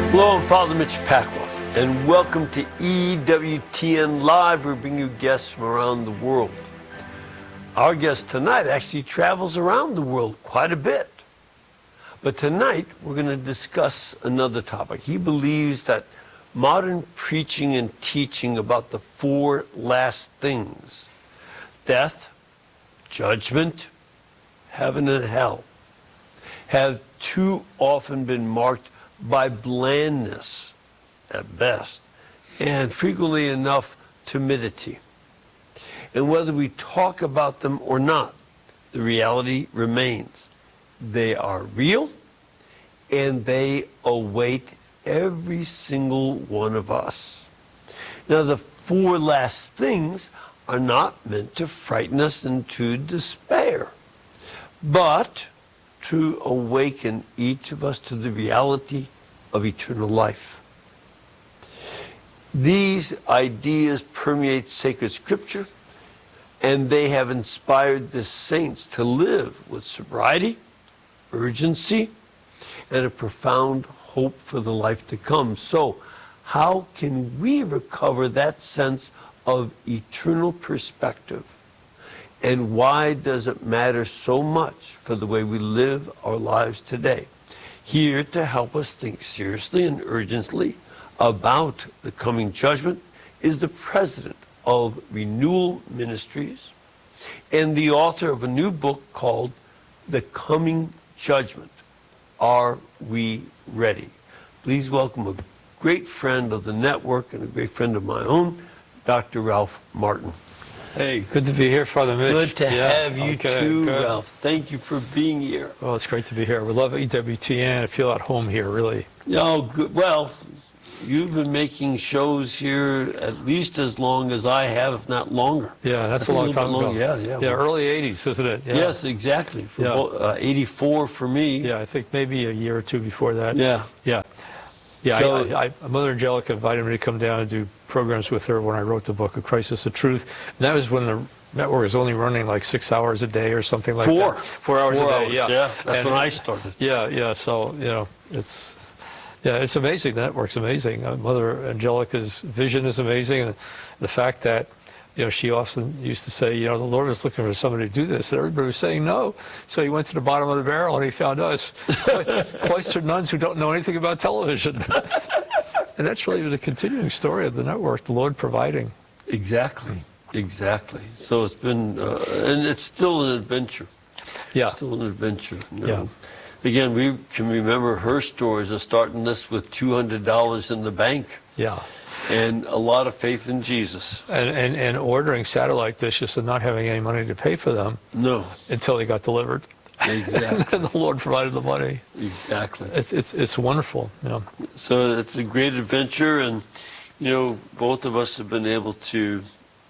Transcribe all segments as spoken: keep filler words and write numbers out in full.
Hello, I'm Father Mitch Packwoff, and welcome to E W T N Live. We bring you guests from around the world. Our guest tonight actually travels around the world quite a bit. But tonight, we're going to discuss another topic. He believes that modern preaching and teaching about the four last things, death, judgment, heaven, and hell, have too often been marked by blandness at best, and frequently enough timidity. And whether we talk about them or not, the reality remains. They are real, and they await every single one of us. Now, the four last things are not meant to frighten us into despair, but to awaken each of us to the reality of eternal life. These ideas permeate sacred scripture, and they have inspired the saints to live with sobriety, urgency, and a profound hope for the life to come. So, how can we recover that sense of eternal perspective? And why does it matter so much for the way we live our lives today? Here to help us think seriously and urgently about the coming judgment is the president of Renewal Ministries and the author of a new book called The Coming Judgment. Are we ready? Please welcome a great friend of the network and a great friend of my own, Doctor Ralph Martin. Hey, good to be here, Father Mitch. Good to yeah, have you okay, too, good. Ralph. Thank you for being here. Well, it's great to be here. We love E W T N. I feel at home here, really. Oh, good. Well, you've been making shows here at least as long as I have, if not longer. Yeah, that's a a long little time bit ago. longer. Yeah, yeah. Yeah, early eighties, isn't it? Yeah. Yes, exactly. For Yeah. bo- uh, eighty-four for me. Yeah, I think maybe a year or two before that. Yeah. Yeah. Yeah, So- I, I, I, Mother Angelica invited me to come down and do programs with her when I wrote the book, A Crisis of Truth. And that was when the network was only running like six hours a day or something like Four. that. Four hours Four a day, hours, yeah. yeah. That's And- when I started. Yeah, yeah. So, you know, it's, yeah, it's amazing. The network's amazing. Uh, Mother Angelica's vision is amazing. And the fact that, you know, she often used to say, you know, the Lord was looking for somebody to do this. And everybody was saying no. So he went to the bottom of the barrel and he found us, cloistered nuns who don't know anything about television. And that's really the continuing story of the network, the Lord providing. Exactly. Exactly. So it's been, uh, and it's still an adventure. Yeah. Still an adventure. You know. Yeah. Again, we can remember her stories of starting this with two hundred dollars in the bank. Yeah. And a lot of faith in Jesus. And, and, and ordering satellite dishes and not having any money to pay for them No. until they got delivered. Exactly. And the Lord provided the money. Exactly. It's, it's, it's wonderful. Yeah. So it's a great adventure, and, you know, both of us have been able to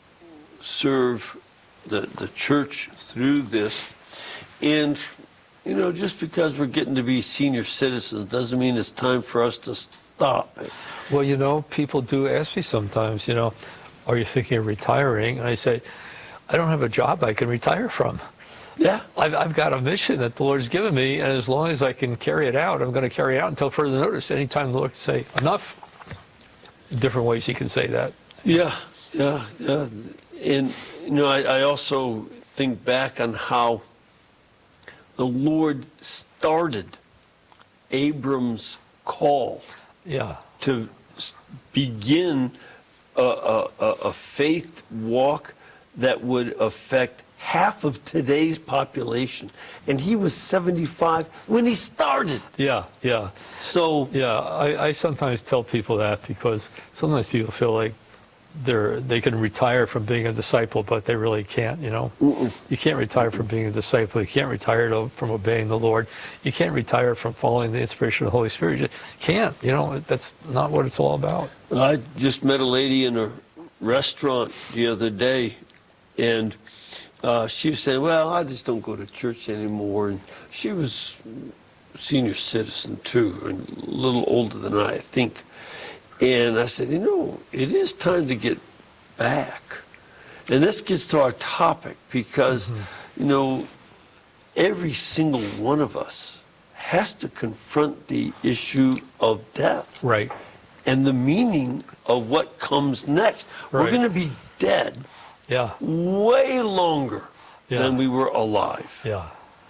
serve the, the church through this. And, you know, just because we're getting to be senior citizens doesn't mean it's time for us to stop. Well, you know, people do ask me sometimes, you know, are you thinking of retiring? And I say, I don't have a job I can retire from. Yeah. I've, I've got a mission that the Lord's given me, and as long as I can carry it out, I'm going to carry it out until further notice. Anytime the Lord can say, enough, different ways he can say that. Yeah, yeah, yeah. And, you know, I, I also think back on how the Lord started Abram's call Yeah. to s- begin a, a, a a faith walk that would affect half of today's population. And he was seventy-five when he started. Yeah, yeah. So, Yeah, I, I sometimes tell people that because sometimes people feel like they're they can retire from being a disciple, but they really can't. You know, Mm-mm. you can't retire from being a disciple. You can't retire to, from obeying the Lord. You can't retire from following the inspiration of the Holy Spirit. You can't. You know, that's not what it's all about. I just met a lady in a restaurant the other day, and uh, she was saying, well, I just don't go to church anymore. And she was a senior citizen, too, and a little older than I, I think. And I said, you know, it is time to get back. And this gets to our topic because, mm-hmm. you know, every single one of us has to confront the issue of death Right. and the meaning of what comes next. We're Right. going to be dead Yeah. way longer Yeah. than we were alive. Yeah.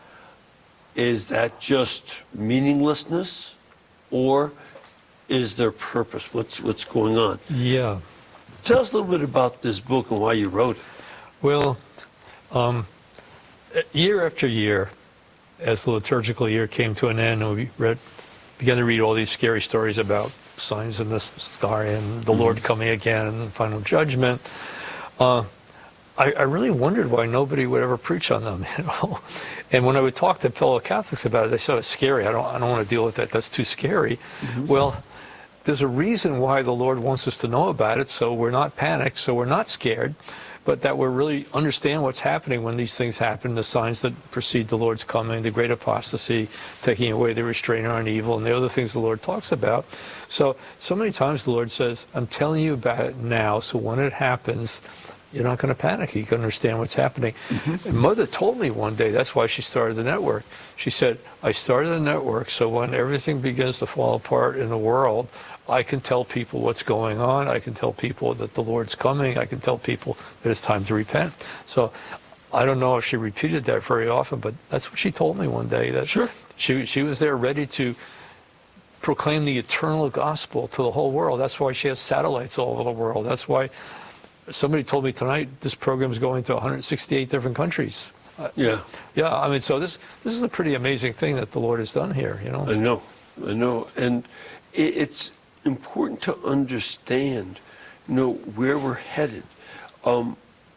Is that just meaninglessness, or is there purpose? What's what's going on? Yeah. Tell us a little bit about this book and why you wrote it. Well, um, year after year, as the liturgical year came to an end, and we read, began to read all these scary stories about signs in the sky and the Mm-hmm. Lord coming again and the final judgment, uh, I, I really wondered why nobody would ever preach on them, you know. And when I would talk to fellow Catholics about it, they said it's scary. I don't, I don't want to deal with that. That's too scary. Mm-hmm. Well, there's a reason why the Lord wants us to know about it, so we're not panicked, so we're not scared, but that we really understand what's happening when these things happen, the signs that precede the Lord's coming, the great apostasy, taking away the restrainer on evil, and the other things the Lord talks about. So, so many times the Lord says, I'm telling you about it now, so when it happens, you're not going to panic. You can understand what's happening. Mm-hmm. And Mother told me one day, that's why she started the network. She said, I started the network so when everything begins to fall apart in the world, I can tell people what's going on. I can tell people that the Lord's coming. I can tell people that it's time to repent. So I don't know if she repeated that very often, but that's what she told me one day. That Sure. She, she was there ready to proclaim the eternal gospel to the whole world. That's why she has satellites all over the world. That's why somebody told me tonight this program is going to one hundred sixty-eight different countries. Yeah. Yeah, I mean, so this this is a pretty amazing thing that the Lord has done here, you know. I know. I know. And it, it's important to understand, you know, where we're headed. Um,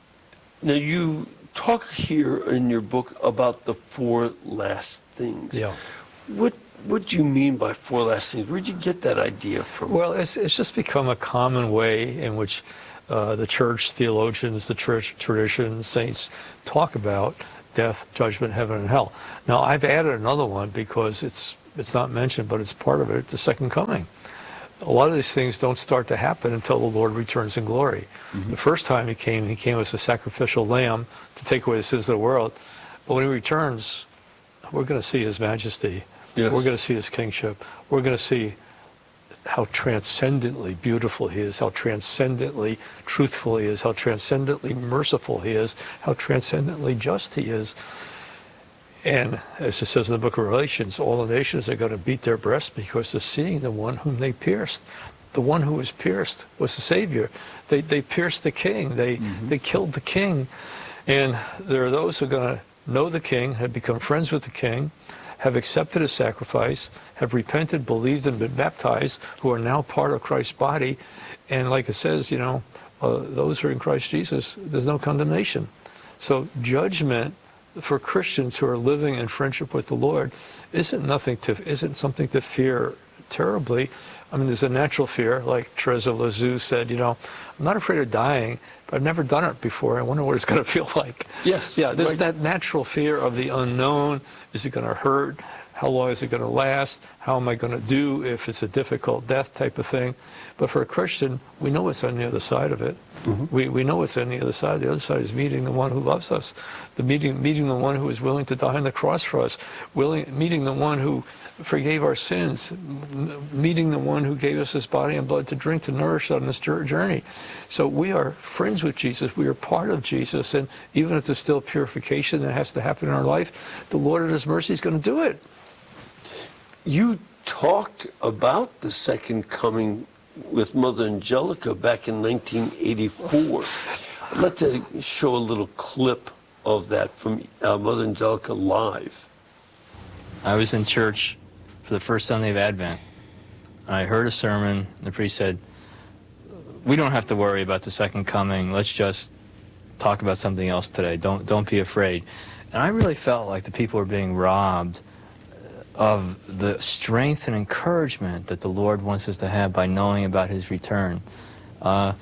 now, you talk here in your book about the four last things. Yeah. What What do you mean by four last things? Where'd you get that idea from? Well, it's it's just become a common way in which uh, the church, theologians, the church tradition, saints talk about death, judgment, heaven, and hell. Now, I've added another one because it's it's not mentioned, but it's part of it. It's the second coming. A lot of these things don't start to happen until the Lord returns in glory. Mm-hmm. The first time he came, he came as a sacrificial lamb to take away the sins of the world. But when he returns, we're going to see his majesty. Yes. We're going to see his kingship. We're going to see how transcendently beautiful he is, how transcendently truthful he is, how transcendently merciful he is, how transcendently just he is. And as it says in the book of Revelations, all the nations are going to beat their breasts because they're seeing the one whom they pierced. The one who was pierced was the Savior. They, they pierced the king. They, mm-hmm. they killed the king. And there are those who are going to know the king, have become friends with the king, have accepted his sacrifice, have repented, believed, and been baptized, who are now part of Christ's body. And like it says, you know, uh, those who are in Christ Jesus, there's no condemnation. So judgment for Christians who are living in friendship with the Lord isn't nothing to isn't something to fear terribly. I mean, there's a natural fear, like Teresa of Lisieux said, you know, I'm not afraid of dying, but I've never done it before. I wonder what it's going to feel like. Yes. Yeah, there's right. that natural fear of the unknown. Is it going to hurt? How long is it going to last? How am I going to do if it's a difficult death type of thing? But for a Christian, we know what's on the other side of it. Mm-hmm. We we know what's on the other side. The other side is meeting the one who loves us, the meeting meeting the one who is willing to die on the cross for us, willing meeting the one who forgave our sins, m- meeting the one who gave us his body and blood to drink, to nourish on this journey. So we are friends with Jesus. We are part of Jesus. And even if there's still purification that has to happen in our life, the Lord in his mercy is going to do it. You talked about the second coming with Mother Angelica back in nineteen eighty-four. I'd like to show a little clip of that from uh, Mother Angelica live. I was in church for the first Sunday of Advent. I heard a sermon, and the priest said, we don't have to worry about the second coming. Let's just talk about something else today. Don't, don't be afraid. And I really felt like the people were being robbed of the strength and encouragement that the Lord wants us to have by knowing about his return. Uh,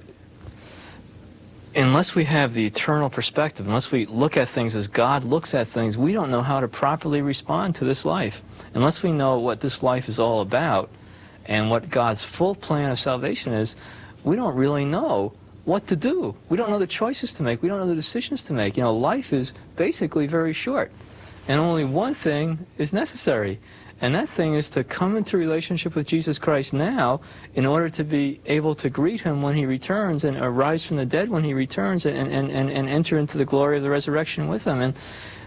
unless we have the eternal perspective, unless we look at things as God looks at things, we don't know how to properly respond to this life. Unless we know what this life is all about and what God's full plan of salvation is, we don't really know what to do. We don't know the choices to make. We don't know the decisions to make. You know, life is basically very short. And only one thing is necessary. And that thing is to come into relationship with Jesus Christ now in order to be able to greet him when he returns and arise from the dead when he returns and, and, and, and enter into the glory of the resurrection with him. And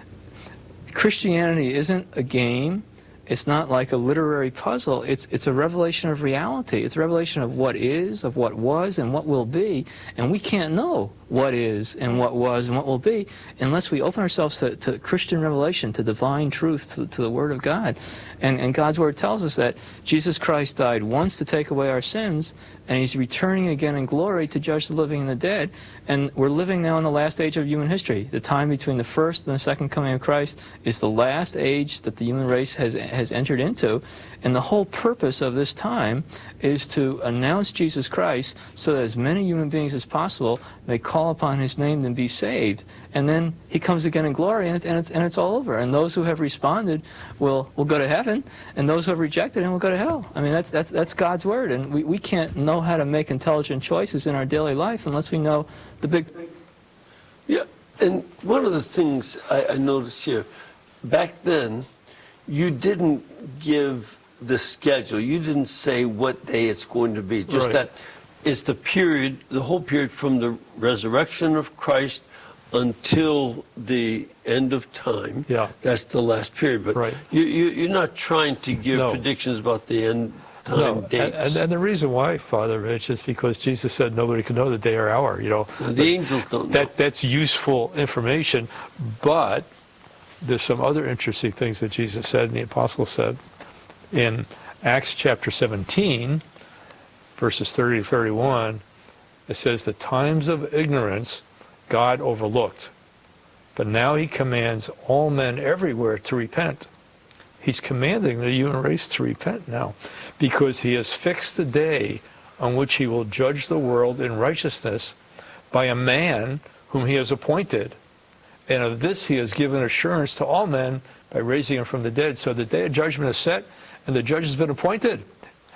Christianity isn't a game. It's not like a literary puzzle. It's, it's a revelation of reality. It's a revelation of what is, of what was, and what will be. And we can't know what is and what was and what will be unless we open ourselves to, to Christian revelation, to divine truth, to, to the Word of God. And, and God's Word tells us that Jesus Christ died once to take away our sins, and he's returning again in glory to judge the living and the dead. And we're living now in the last age of human history. The time between the first and the second coming of Christ is the last age that the human race has, has entered into. And the whole purpose of this time is to announce Jesus Christ so that as many human beings as possible may call upon his name and be saved. And then he comes again in glory, and, it, and, it's, and it's all over. And those who have responded will, will go to heaven, and those who have rejected him will go to hell. I mean, that's, that's, that's God's Word. And we, we can't know how to make intelligent choices in our daily life unless we know the big picture. Yeah, and one of the things I, I noticed here, back then, you didn't give the schedule. You didn't say what day it's going to be. Just Right. that it's the period, the whole period from the resurrection of Christ until the end of time. Yeah. That's the last period. But Right. you, you, you're not trying to give No. predictions about the end time No, and, dates. and, and the reason why, Father Rich, is because Jesus said nobody can know the day or hour. You know, Now, the angels don't know. that that's useful information, but there's some other interesting things that Jesus said and the apostles said in Acts chapter seventeen, verses thirty to thirty-one. It says the times of ignorance God overlooked, but now he commands all men everywhere to repent. He's commanding the human race to repent now, because he has fixed the day on which he will judge the world in righteousness by a man whom he has appointed. And of this he has given assurance to all men by raising him from the dead. So the day of judgment is set, and the judge has been appointed.